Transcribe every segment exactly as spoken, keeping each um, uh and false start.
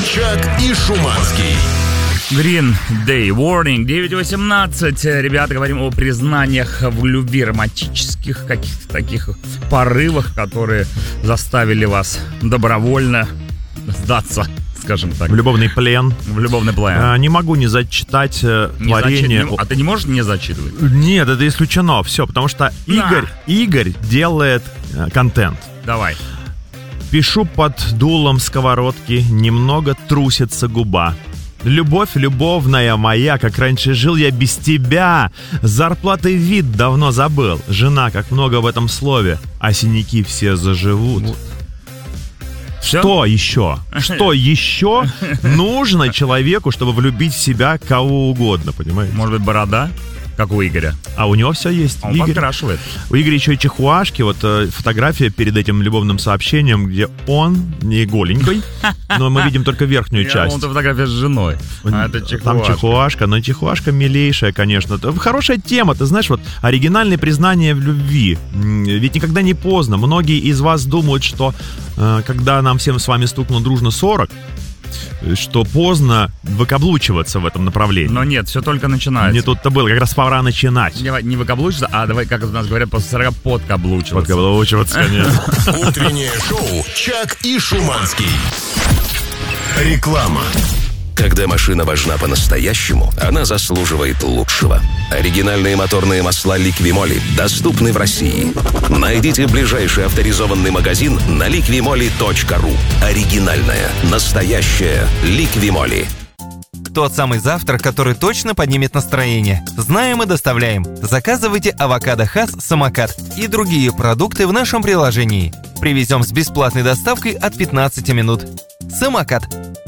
Чак и Шуманский. Green Day Warning, девять восемнадцать. Ребята, говорим о признаниях в любви, романтических каких-то таких порывах, которые заставили вас добровольно сдаться, скажем так. В любовный плен. В любовный плен. А, не могу не зачитать э, не творение. Зачит... А ты не можешь не зачитывать? Нет, это исключено. Все, потому что Игорь, Игорь делает э, контент. Давай. Пишу под дулом сковородки, немного трусится губа. Любовь любовная моя, как раньше жил я без тебя. Зарплаты вид давно забыл. Жена, как много в этом слове. А синяки все заживут. Все? Что еще? Что еще нужно человеку, чтобы влюбить в себя кого угодно, понимаете? Может быть, борода? Как у Игоря. А у него все есть. Он Игорь... подкрашивает. У Игоря еще и чихуашки. Вот э, фотография перед этим любовным сообщением, где он не голенький, но мы видим только верхнюю часть. Он-то фотография с женой. А это чихуашка. Там чихуашка, но чихуашка милейшая, конечно. Хорошая тема, ты знаешь, вот оригинальное признание в любви. Ведь никогда не поздно. Многие из вас думают, что э, когда нам всем с вами стукнуло дружно сорок, что поздно выкаблучиваться в этом направлении. Но нет, все только начинается. Не тут-то было, как раз пора начинать. Не, не выкаблучиваться, а давай, как у нас говорят, после сорока подкаблучиваться. Подкаблучиваться, конечно. Утреннее шоу «Чак и Шуманский». Реклама. Когда машина важна по-настоящему, она заслуживает лучшего. Оригинальные моторные масла Liqui-Moly доступны в России. Найдите ближайший авторизованный магазин на ликвимоли точка ру. Оригинальная, настоящая Liqui-Moly. Тот самый завтрак, который точно поднимет настроение. Знаем и доставляем. Заказывайте авокадо Хас Самокат и другие продукты в нашем приложении. Привезем с бесплатной доставкой от пятнадцати минут. Самокат.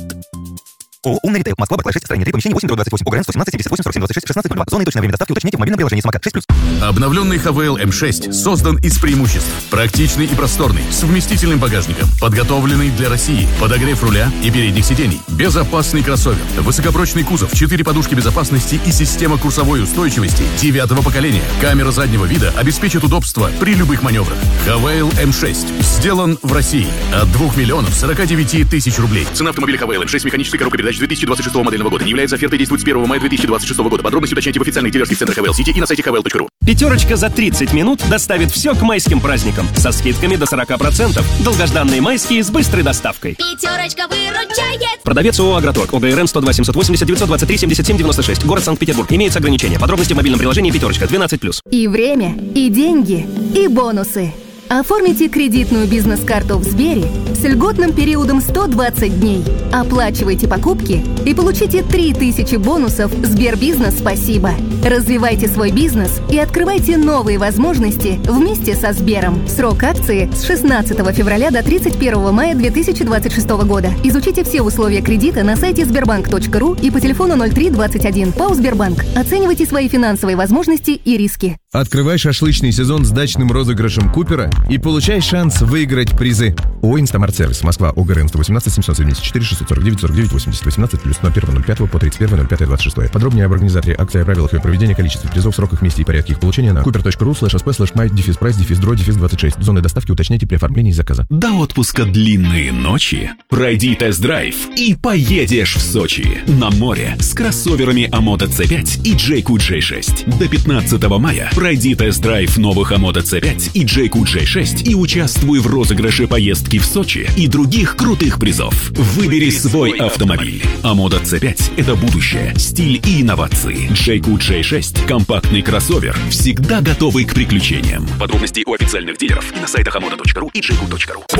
ООО «Умный ритейл». Москва, Баклай, шесть, строение три, помещение восемь, двадцать восемь, ОГРН сто семнадцать, семьдесят восемь, сорок семь, двадцать шесть, шестнадцать, два. Зоны и точное время доставки уточните в мобильном приложении «Самокат» шесть плюс. Обновленный эйч ви эл эм шесть создан из преимуществ. Практичный и просторный, с вместительным багажником, подготовленный для России, подогрев руля и передних сидений, безопасный кроссовер, высокопрочный кузов, четыре подушки безопасности и система курсовой устойчивости девятого поколения. Камера заднего вида обеспечит удобство при любых маневрах. эйч ви эл эм шесть сделан в России от двух миллионов сорока девяти тысяч рублей. Цена автомобиля эйч ви эл эм шесть механической коробкой передач две тысячи двадцать шестого модельного года не является офертой, действует с первого мая две тысячи двадцать шестого года. Подробности уточняйте в официальных дилерских центрах эйч ви эл City и на сайте эйч ви эл точка ру. Пятерочка за тридцать минут доставит все к майским праздникам. Со скидками до сорок процентов. Долгожданные майские с быстрой доставкой. Пятерочка выручает. Продавец ООО «Агроторг». ОГРН сто два семьсот восемьдесят девятьсот двадцать три семьдесят семь девяносто шесть. Город Санкт-Петербург. Имеются ограничения. Подробности в мобильном приложении «Пятерочка» двенадцать плюс. И время, и деньги, и бонусы. Оформите кредитную бизнес-карту в Сбере с льготным периодом сто двадцать дней. Оплачивайте покупки и получите три тысячи бонусов Сбербизнес «Спасибо». Развивайте свой бизнес и открывайте новые возможности вместе со Сбером. Срок акции с шестнадцатого февраля до тридцать первого мая две тысячи двадцать шестого года. Изучите все условия кредита на сайте сбербанк точка ру и по телефону ноль три двадцать один. ПАО «Сбербанк». Оценивайте свои финансовые возможности и риски. Открывай шашлычный сезон с дачным розыгрышем Купера и получай шанс выиграть призы. ООО «Инстамарт-сервис», Москва, ОГРН сто восемнадцать семьсот семьдесят четыре шестьсот сорок девять сорок девять восемьдесят восемнадцать плюс ноль первого ноль пятого по тридцать первого ноль пятого двадцать шестого. Подробнее об организаторе акции, о правилах ее проведения, количестве призов, сроках, месте и порядке их получения на купер точка ру слэш сп слэш май дефис прайс дефис дро дефис двадцать шесть. Зоны доставки уточняйте при оформлении заказа. До отпуска длинные ночи. Пройди тест-драйв и поедешь в Сочи. На море с кроссоверами Амода си пять и Джейку джей шесть. До пятнадцатого мая пройди тест-драйв новых Амода си пять и Джейку джей шесть и участвуй в розыгрыше поездки в Сочи и других крутых призов. Выбери свой автомобиль. Амода си пять – это будущее, стиль и инновации. Джейку джей шесть – компактный кроссовер, всегда готовый к приключениям. Подробности у официальных дилеров и на сайтах амода точка ру и джейку точка ру.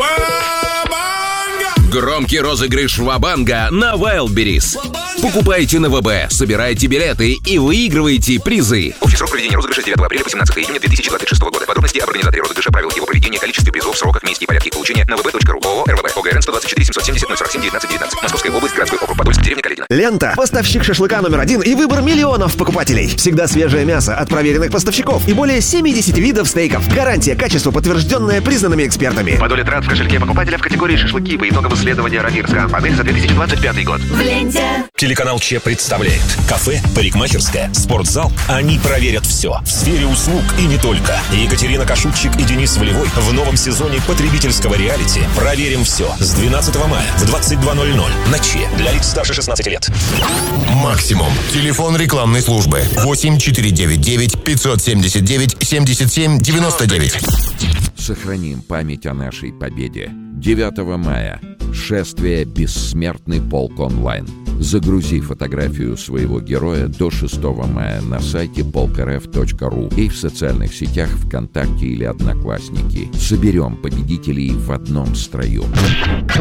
Громкий розыгрыш Вабанга на Wildberries. Покупайте на ВБ, собирайте билеты и выигрывайте призы. Общий срок проведения розыгрыша с девятого апреля по семнадцатого июня две тысячи двадцать шестого года. Подробности об организаторе розыгрыша, правилах его проведения, количестве призов, сроках, месте и порядке их получения на вэ бэ точка ру. ООО «эр вэ бэ». ОГРН сто двадцать четыре семьсот семьдесят ноль сорок семь девятнадцать девятнадцать. Московская область, городской округ Подольск, деревня Каледино. Лента – поставщик шашлыка номер один и выбор миллионов покупателей. Всегда свежее мясо от проверенных поставщиков и более семьдесят видов стейков. Гарантия качества, подтвержденная признанными экспертами. По доле трат в кошельке покупателя в категории шашлыки по итогам исследования Равир Скан-панель за две тысячи двадцать пятый год. В ленте. Телеканал Че представляет. Кафе, парикмахерская, спортзал. Они проверят все. В сфере услуг и не только. Екатерина Кашутчик и Денис Волевой в новом сезоне потребительского реалити «Проверим все» с двенадцатого мая в двадцать два ноль ноль на Че для лиц старше шестнадцати лет. Максимум. Телефон рекламной службы восемь четыре девять девять пятьсот семьдесят девять семьдесят семь девяносто девять. Сохраним память о нашей победе. девятого мая. Шествие «Бессмертный полк онлайн». Загрузи фотографию своего героя до шестого мая на сайте полк эр эф точка ру и в социальных сетях ВКонтакте или Одноклассники. Соберем победителей в одном строю.